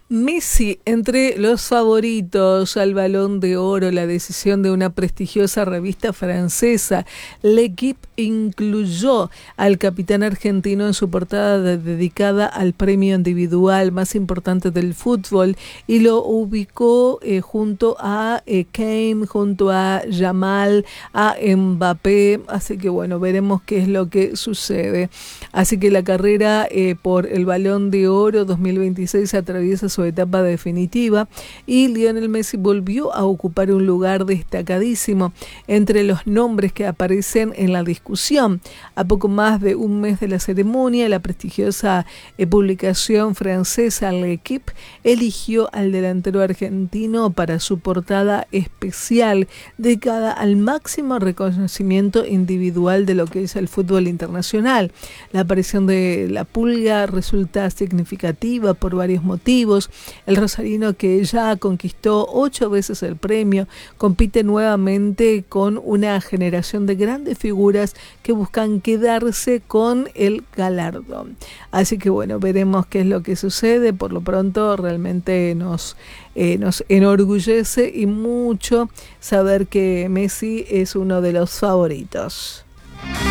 Messi entre los favoritos al Balón de Oro. La decisión de una prestigiosa revista francesa, L'Équipe, incluyó al capitán argentino en su portada dedicada al premio individual más importante del fútbol y lo ubicó junto a Kane, junto a Yamal, a Mbappé. Así que bueno, veremos qué es lo que sucede. Así que la carrera por el Balón de Oro 2026 atraviesa su etapa definitiva y Lionel Messi volvió a ocupar un lugar destacadísimo entre los nombres que aparecen en la discusión. A poco más de un mes de la ceremonia, la prestigiosa publicación francesa L'Équipe eligió al delantero argentino para su portada especial dedicada al máximo reconocimiento individual de lo que es el fútbol internacional. La aparición de la Pulga resulta significativa por varios motivos. El rosarino, que ya conquistó 8 veces el premio, compite nuevamente con una generación de grandes figuras que buscan quedarse con el galardón. Así que bueno, veremos qué es lo que sucede. Por lo pronto realmente nos enorgullece y mucho saber que Messi es uno de los favoritos.